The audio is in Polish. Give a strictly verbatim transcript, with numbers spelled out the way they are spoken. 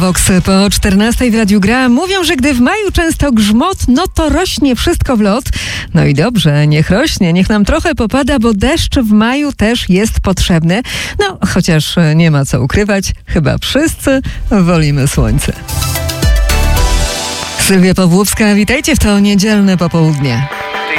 Vox po czternastej w Radiu Gra. Mówią, że gdy w maju często grzmot, no to rośnie wszystko w lot. No i dobrze, niech rośnie, niech nam trochę popada, bo deszcz w maju też jest potrzebny. No, chociaż nie ma co ukrywać, chyba wszyscy wolimy słońce. Sylwia Pawłowska, witajcie w to niedzielne popołudnie.